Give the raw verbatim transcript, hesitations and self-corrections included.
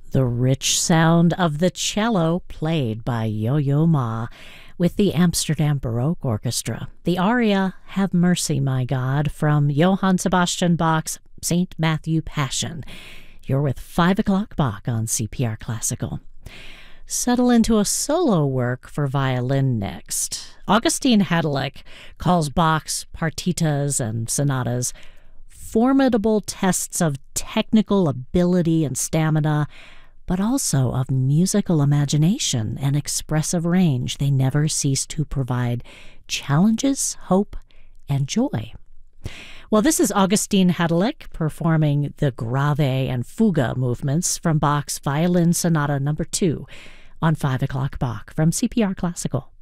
The rich sound of the cello played by Yo-Yo Ma with the Amsterdam Baroque Orchestra. The aria, Have Mercy, My God, from Johann Sebastian Bach's Saint Matthew Passion. You're with five o'clock Bach on C P R Classical. Settle into a solo work for violin next. Augustin Hadelich calls Bach's partitas and sonatas formidable tests of technical ability and stamina, but also of musical imagination and expressive range. They never cease to provide challenges, hope, and joy. Well, this is Augustin Hadelich performing the grave and fuga movements from Bach's Violin Sonata number two on five o'clock Bach from C P R Classical.